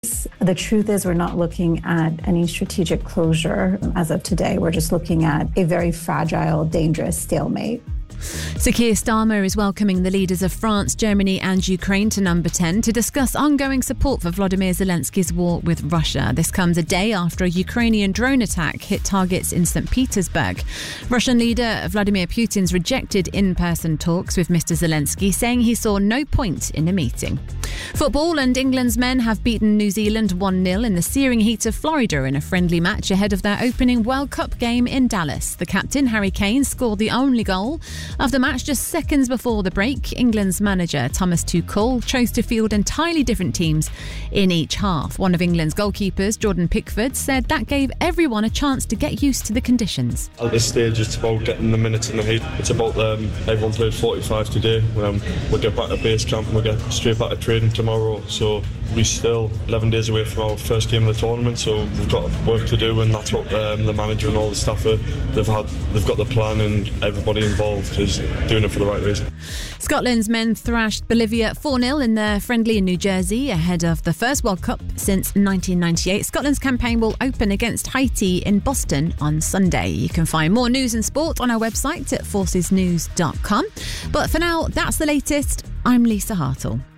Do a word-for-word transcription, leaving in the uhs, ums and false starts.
The truth is we're not looking at any strategic closure as of today. We're just looking at a very fragile, dangerous stalemate. Sir Keir Starmer is welcoming the leaders of France, Germany and Ukraine to Number ten to discuss ongoing support for Volodymyr Zelensky's war with Russia. This comes a day after a Ukrainian drone attack hit targets in Saint Petersburg. Russian leader Vladimir Putin's rejected in-person talks with Mister Zelensky, saying he saw no point in a meeting. Football, and England's men have beaten New Zealand one nil in the searing heat of Florida in a friendly match ahead of their opening World Cup game in Dallas. The captain, Harry Kane, scored the only goal. Of the match, just seconds before the break, England's manager Thomas Tuchel chose to field entirely different teams in each half. One of England's goalkeepers, Jordan Pickford, said that gave everyone a chance to get used to the conditions. At this stage, it's about getting the minutes in the heat. It's about um, everyone played forty-five today. Um, we'll get back to base camp and we'll get straight back to training tomorrow. So we're still eleven days away from our first game of the tournament, so we've got work to do, and that's what um, the manager and all the staff are, they've had. They've got the plan, and everybody involved is doing it for the right reason. Scotland's men thrashed Bolivia four nil in their friendly in New Jersey ahead of the first World Cup since nineteen ninety-eight. Scotland's campaign will open against Haiti in Boston on Sunday. You can find more news and sport on our website at forces news dot com. But for now, that's the latest. I'm Lisa Hartle.